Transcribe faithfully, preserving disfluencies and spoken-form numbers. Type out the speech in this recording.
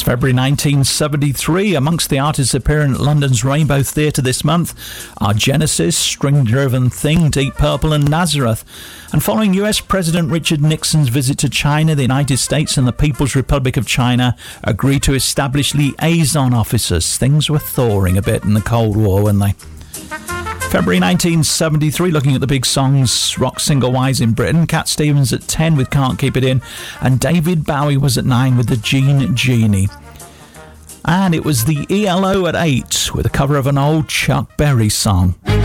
February nineteen seventy-three. Amongst the artists appearing at London's Rainbow Theatre this month are Genesis, String Driven Thing, Deep Purple and Nazareth. And following U S President Richard Nixon's visit to China, the United States and the People's Republic of China agreed to establish liaison officers. Things were thawing a bit in the Cold War, weren't they? February nineteen seventy-three, looking at the big songs rock single-wise in Britain, Cat Stevens at ten with Can't Keep It In, and David Bowie was at nine with the Jean Genie. And it was the E L O at eight with a cover of an old Chuck Berry song.